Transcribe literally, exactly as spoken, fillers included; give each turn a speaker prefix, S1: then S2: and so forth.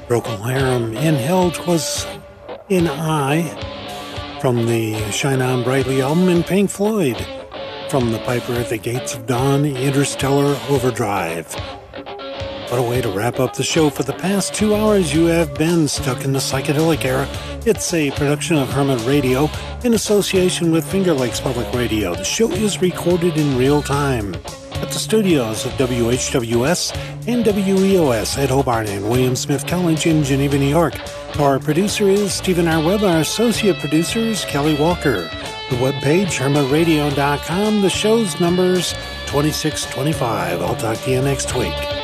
S1: Procol Harum, Inhale 'Twas in I, from the Shine On Brightly album, and Pink Floyd, from the Piper at the Gates of Dawn, Interstellar Overdrive. What a way to wrap up the show. For the past two hours, you have been stuck in the psychedelic era. It's a production of Hermit Radio in association with Finger Lakes Public Radio. The show is recorded in real time at the studios of W H W S and W E O S at Hobart and William Smith College in Geneva, New York. Our producer is Stephen R. Webb. Our associate producer is Kelly Walker. The webpage, hermit radio dot com. The show's number's twenty-six twenty-five. I'll talk to you next week.